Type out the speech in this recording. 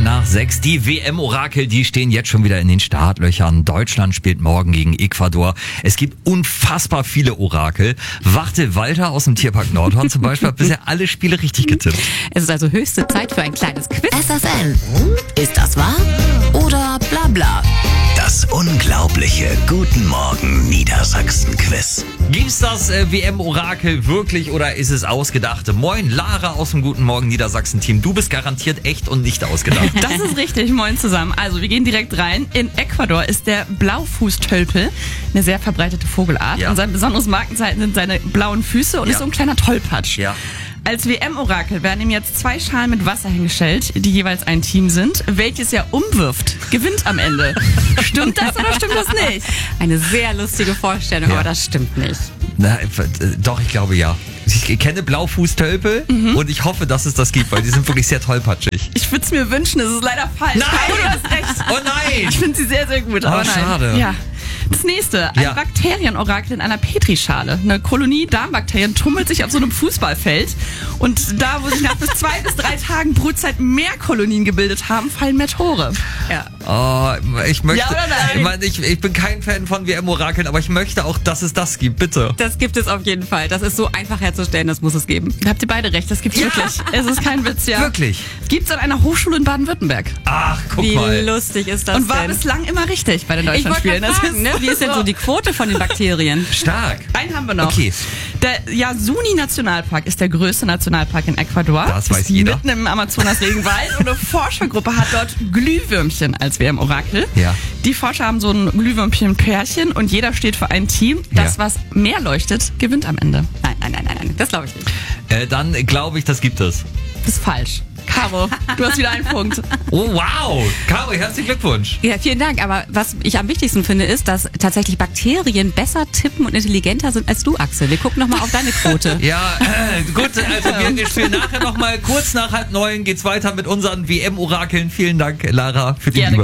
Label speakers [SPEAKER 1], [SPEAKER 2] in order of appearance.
[SPEAKER 1] nach 6. Die WM-Orakel, die stehen jetzt schon wieder in den Startlöchern. Deutschland spielt morgen gegen Ecuador. Es gibt unfassbar viele Orakel. Wachtel Walter aus dem Tierpark Nordhorn zum Beispiel hat bisher alle Spiele richtig getippt.
[SPEAKER 2] Es ist also höchste Zeit für ein kleines Quiz.
[SPEAKER 3] FFN. Ist das wahr oder bla bla?
[SPEAKER 4] Das unglaubliche Guten Morgen Niedersachsen-Quiz.
[SPEAKER 1] Gibt's das WM-Orakel wirklich oder ist es ausgedacht? Moin, Lara aus dem Guten Morgen Niedersachsen-Team. Du bist garantiert echt und nicht ausgedacht.
[SPEAKER 5] Das ist richtig, moin zusammen. Also wir gehen direkt rein. In Ecuador ist der Blaufußtölpel eine sehr verbreitete Vogelart.
[SPEAKER 1] Ja.
[SPEAKER 5] Und sein besonderes Markenzeichen sind seine blauen Füße und ist so ein kleiner Tollpatsch.
[SPEAKER 1] Ja.
[SPEAKER 5] Als WM-Orakel werden ihm jetzt 2 Schalen mit Wasser hingestellt, die jeweils ein Team sind. Welches er umwirft, gewinnt am Ende. Stimmt das oder stimmt das nicht?
[SPEAKER 2] Eine sehr lustige Vorstellung,
[SPEAKER 1] Ja.
[SPEAKER 2] aber das stimmt nicht.
[SPEAKER 1] Na, doch, ich glaube ja. Ich kenne Blaufußtölpel und ich hoffe, dass es das gibt, weil die sind wirklich sehr tollpatschig.
[SPEAKER 5] Ich würde es mir wünschen, es ist leider falsch.
[SPEAKER 1] Nein!
[SPEAKER 5] Du hast recht.
[SPEAKER 1] Oh nein!
[SPEAKER 5] Ich finde sie sehr, sehr gut. Aber nein.
[SPEAKER 1] Schade.
[SPEAKER 5] Ja. Das nächste, ein
[SPEAKER 1] Ja.
[SPEAKER 5] Bakterienorakel in einer Petrischale. Eine Kolonie Darmbakterien tummelt sich auf so einem Fußballfeld. Und da, wo sich nach bis 2 bis 3 Tagen Brutzeit mehr Kolonien gebildet haben, fallen mehr Tore.
[SPEAKER 2] Ja.
[SPEAKER 1] Oh, ich möchte.
[SPEAKER 5] Ja oder nein?
[SPEAKER 1] Ich meine, ich bin kein Fan von WM-Orakeln, aber ich möchte auch, dass es das gibt, bitte.
[SPEAKER 2] Das gibt es auf jeden Fall. Das ist so einfach herzustellen, das muss es geben.
[SPEAKER 5] Da habt ihr beide recht, das gibt's
[SPEAKER 1] Ja.
[SPEAKER 5] wirklich. Es ist kein Witz, ja.
[SPEAKER 1] Wirklich?
[SPEAKER 5] Gibt's an einer Hochschule in Baden-Württemberg.
[SPEAKER 1] Ach, guck
[SPEAKER 2] Wie
[SPEAKER 1] mal.
[SPEAKER 2] lustig ist das
[SPEAKER 5] Und war
[SPEAKER 2] denn?
[SPEAKER 5] bislang immer richtig bei den
[SPEAKER 2] Ich wollte
[SPEAKER 5] Deutschlandspielen.
[SPEAKER 2] gerade fragen, ne? Wie ist denn so die Quote von den Bakterien?
[SPEAKER 1] Stark.
[SPEAKER 5] Einen haben wir noch.
[SPEAKER 1] Okay.
[SPEAKER 5] Der Yasuni-Nationalpark ist der größte Nationalpark in Ecuador.
[SPEAKER 1] Das weiß
[SPEAKER 5] ist
[SPEAKER 1] jeder.
[SPEAKER 5] Mitten im Amazonas-Regenwald. Und eine Forschergruppe hat dort Glühwürmchen als WM-Orakel.
[SPEAKER 1] Ja.
[SPEAKER 5] Die Forscher haben so ein Glühwürmchen-Pärchen und jeder steht für ein Team. Das,
[SPEAKER 1] Ja.
[SPEAKER 5] was mehr leuchtet, gewinnt am Ende.
[SPEAKER 2] Nein, das glaube ich nicht.
[SPEAKER 1] Dann glaube ich, das gibt es.
[SPEAKER 5] Das ist falsch. Caro, du hast wieder einen Punkt.
[SPEAKER 1] Oh, wow. Caro, herzlichen Glückwunsch.
[SPEAKER 2] Ja, vielen Dank. Aber was ich am wichtigsten finde, ist, dass tatsächlich Bakterien besser tippen und intelligenter sind als du, Axel. Wir gucken nochmal auf deine Quote.
[SPEAKER 1] Ja, gut, also wir spielen nachher nochmal kurz nach 8:30 geht's weiter mit unseren WM-Orakeln. Vielen Dank, Lara, für die
[SPEAKER 5] Gerne,
[SPEAKER 1] Liebe.